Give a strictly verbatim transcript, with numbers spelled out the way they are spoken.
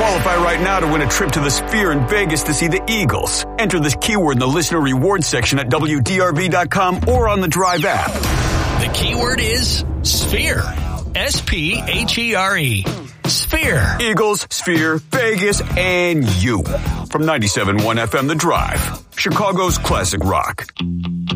Qualify right now to win a trip to the Sphere in Vegas to see the Eagles. Enter this keyword in the listener rewards section at W D R V dot com or on the Drive app. The keyword is Sphere. S P H E R E. Sphere. Eagles, Sphere, Vegas, and you. From ninety-seven point one F M The Drive. Chicago's classic rock.